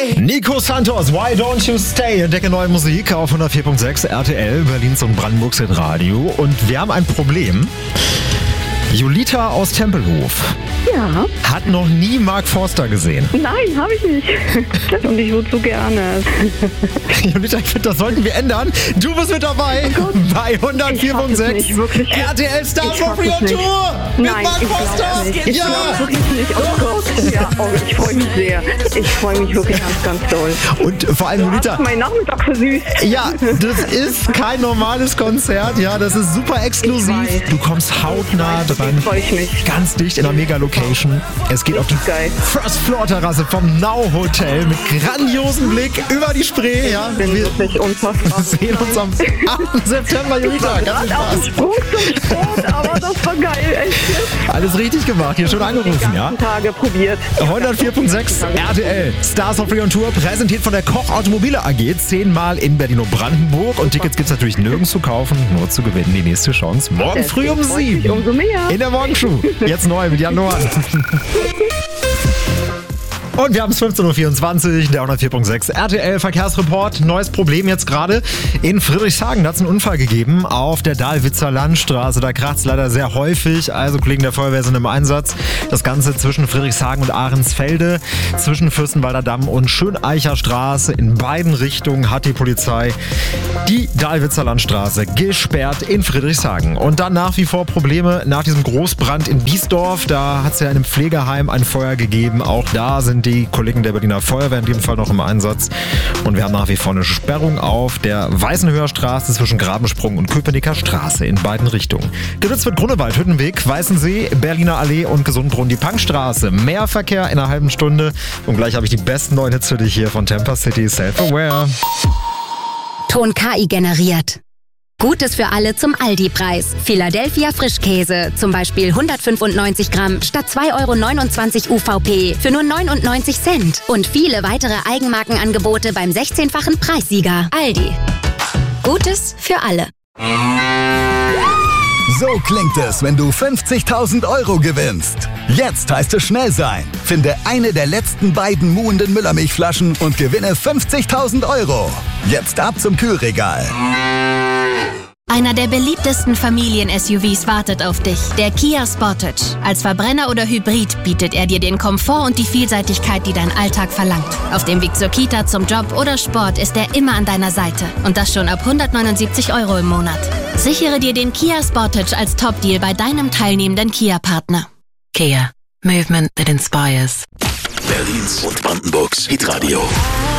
Nico Santos, Why Don't You Stay? Entdecke neue Musik auf 104.6 RTL, Berlins und Brandenburgs Hitradio. Und wir haben ein Problem. Julita aus Tempelhof hat noch nie Mark Forster gesehen. Nein, habe ich nicht. Und ich würde so gerne. Julita, ich finde, das sollten wir ändern. Du bist mit dabei bei 104.6 RTL Stars of Your Tour mit Nein, Mark Forster. Ich glaube wirklich nicht. Oh Gott. Ja, ich freue mich sehr. Ich freue mich wirklich ganz, ganz doll. Und vor allem, Julita, Du hast meinen Nachmittag versüßt. ja, das ist kein normales Konzert. Ja, das ist super exklusiv. Ich weiß. Du kommst hautnah dran. Freue ich mich. Ganz dicht in einer Mega-Location. Es geht auf die Geil. First-Floor-Terrasse vom Now Hotel mit grandiosem Blick über die Spree. Ja, Ich bin wir wirklich unfassbar. sehen uns am 8. September, Julita. Ganz viel Gerade auf dem Spaß. Sprung zum Sport, aber das war geil. Echt. Alles richtig gemacht. Hier schon angerufen, ja? Tage probiert. 104.6 RTL Stars of Rion Tour, präsentiert von der Koch Automobile AG, 10-mal in Berlin-Brandenburg. Und Tickets gibt's natürlich nirgends zu kaufen, nur zu gewinnen. Die nächste Chance morgen früh um 7. Umso mehr. In der Morgenshow. Jetzt neu mit Jan Nohan. Und wir haben es 15.24 Uhr, der 104.6 RTL Verkehrsreport. Neues Problem jetzt gerade. In Friedrichshagen hat es einen Unfall gegeben auf der Dahlwitzer Landstraße. Da kracht es leider sehr häufig. Also Kollegen der Feuerwehr sind im Einsatz. Das Ganze zwischen Friedrichshagen und Ahrensfelde, zwischen Fürstenwalder Damm und Schöneicher Straße. In beiden Richtungen hat die Polizei die Dahlwitzer Landstraße gesperrt in Friedrichshagen. Und dann nach wie vor Probleme nach diesem Großbrand in Biesdorf. Da hat es ja in einem Pflegeheim ein Feuer gegeben. Auch da sind die Kollegen der Berliner Feuerwehr in dem Fall noch im Einsatz. Und wir haben nach wie vor eine Sperrung auf der Weißenhöher Straße zwischen Grabensprung und Köpenicker Straße in beiden Richtungen. Genutzt wird Grunewald, Hüttenweg, Weißensee, Berliner Allee und Gesundbrunnen die Punkstraße. Mehr Verkehr in einer halben Stunde. Und gleich habe ich die besten neuen Hits für dich hier von Temper City Self-Aware. Ton KI generiert. Gutes für alle zum Aldi-Preis. Philadelphia Frischkäse, zum Beispiel 195 Gramm statt 2,29 € UVP für nur 99 Cent. Und viele weitere Eigenmarkenangebote beim 16-fachen Preissieger. Aldi. Gutes für alle. So klingt es, wenn du 50.000 € gewinnst. Jetzt heißt es schnell sein. Finde eine der letzten beiden muhenden Müllermilchflaschen und gewinne 50.000 €. Jetzt ab zum Kühlregal. Einer der beliebtesten Familien-SUVs wartet auf dich, der Kia Sportage. Als Verbrenner oder Hybrid bietet er dir den Komfort und die Vielseitigkeit, die dein Alltag verlangt. Auf dem Weg zur Kita, zum Job oder Sport ist er immer an deiner Seite. Und das schon ab 179 € im Monat. Sichere dir den Kia Sportage als Top-Deal bei deinem teilnehmenden Kia-Partner. Kia. Movement that inspires. Berlins und Brandenburgs Hitradio.